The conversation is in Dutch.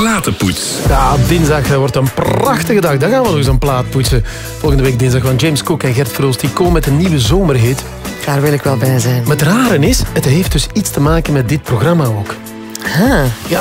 Platenpoets. Ja, dinsdag wordt een prachtige dag. Dan gaan we nog eens een plaat poetsen. Volgende week dinsdag van James Cook en Gert Verhulst. Die komen met een nieuwe zomerhit. Daar wil ik wel bij zijn. Maar het rare is, het heeft dus iets te maken met dit programma ook. Huh. Ja,